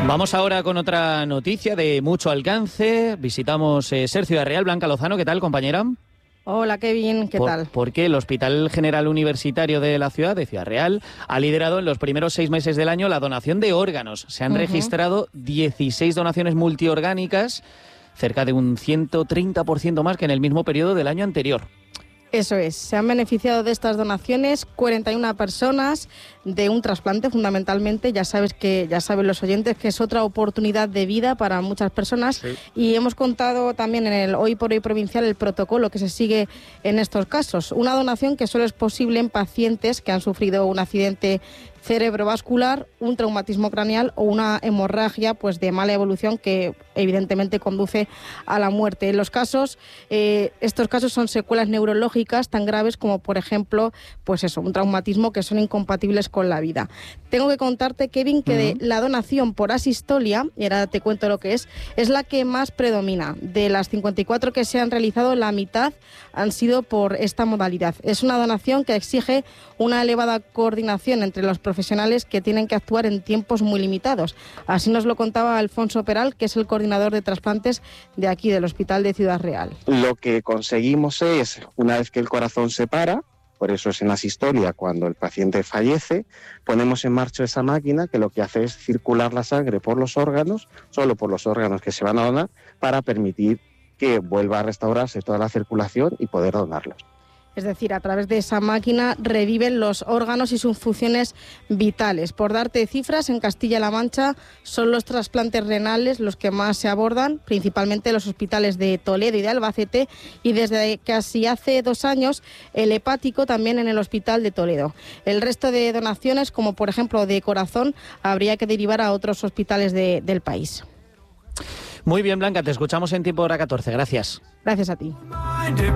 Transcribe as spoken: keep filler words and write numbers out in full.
Vamos ahora con otra noticia de mucho alcance. Visitamos eh, Ser Ciudad Real. Blanca Lozano, ¿qué tal, compañera? Hola, Kevin, ¿qué por, tal? Porque el Hospital General Universitario de la ciudad, de Ciudad Real, ha liderado en los primeros seis meses del año la donación de órganos. Se han uh-huh. registrado dieciséis donaciones multiorgánicas, cerca de un ciento treinta por ciento más que en el mismo periodo del año anterior. Eso es, se han beneficiado de estas donaciones cuarenta y una personas de un trasplante fundamentalmente. Ya sabes que ya saben los oyentes que es otra oportunidad de vida para muchas personas. Sí. Y hemos contado también en el Hoy por Hoy provincial el protocolo que se sigue en estos casos. Una donación que solo es posible en pacientes que han sufrido un accidente cerebrovascular, un traumatismo craneal o una hemorragia pues de mala evolución que evidentemente conduce a la muerte. En los casos, eh, estos casos son secuelas neurológicas tan graves como, por ejemplo, pues eso, un traumatismo que son incompatibles con la vida. Tengo que contarte, Kevin, que uh-huh. de la donación por asistolia, y ahora te cuento lo que es, es la que más predomina. De las cincuenta y cuatro que se han realizado, la mitad han sido por esta modalidad. Es una donación que exige una elevada coordinación entre los profesionales que tienen que actuar en tiempos muy limitados. Así nos lo contaba Alfonso Peral, que es el coordinador de trasplantes de aquí, del Hospital de Ciudad Real. Lo que conseguimos es, una vez que el corazón se para, por eso es en asistolia, cuando el paciente fallece, ponemos en marcha esa máquina que lo que hace es circular la sangre por los órganos, solo por los órganos que se van a donar, para permitir que vuelva a restaurarse toda la circulación y poder donarlos. Es decir, a través de esa máquina reviven los órganos y sus funciones vitales. Por darte cifras, en Castilla-La Mancha son los trasplantes renales los que más se abordan, principalmente en los hospitales de Toledo y de Albacete, y desde casi hace dos años el hepático también en el hospital de Toledo. El resto de donaciones, como por ejemplo de corazón, habría que derivar a otros hospitales de, del país. Muy bien, Blanca, te escuchamos en Tiempo Hora catorce. Gracias. Gracias a ti.